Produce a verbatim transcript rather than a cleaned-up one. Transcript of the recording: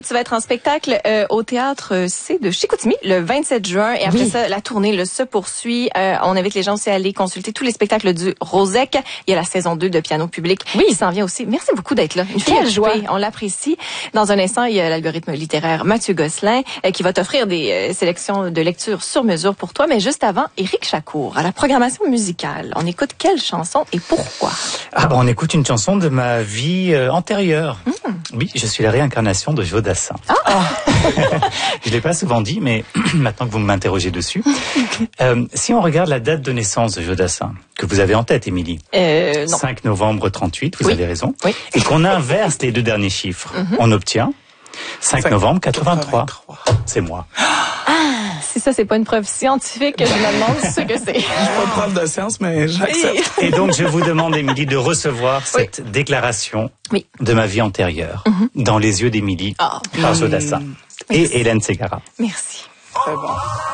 Tu vas être en spectacle euh, au Théâtre C de Chicoutimi le vingt-sept juin. Et après oui. ça, la tournée là, se poursuit. Euh, on invite les gens aussi à aller consulter tous les spectacles du Rosec. Il y a la saison deux de Piano Public oui. qui s'en vient aussi. Merci beaucoup d'être là. Une Quelle joie. On l'apprécie. Dans un instant, il y a l'algorithme littéraire Mathieu Gosselin euh, qui va t'offrir des euh, sélections de lecture sur mesure pour toi. Mais juste avant, Éric Chacour, à la programmation musicale. On écoute quelle chanson et pourquoi? Ah ben, on écoute une chanson de ma vie euh, antérieure. Mmh. Oui, je suis la réincarnation de Joe Dassin. Ah. Je l'ai pas souvent dit, mais maintenant que vous m'interrogez dessus, euh, si on regarde la date de naissance de Joe Dassin, que vous avez en tête, Émilie, euh, non. cinq novembre trente-huit, vous oui. avez raison, oui. et qu'on inverse les deux derniers chiffres, mm-hmm. on obtient cinq novembre quatre-vingt-trois. C'est moi. Ah, si ça, c'est pas une preuve scientifique, je me demande ce que c'est. Je suis pas prof de science, mais j'accepte. Et donc, je vous demande, Émilie, de recevoir cette oui. déclaration oui. de ma vie antérieure mm-hmm. dans les yeux d'Émilie oh. par Joe Dassin mmh. et Hélène Ségara. Merci. Très bon.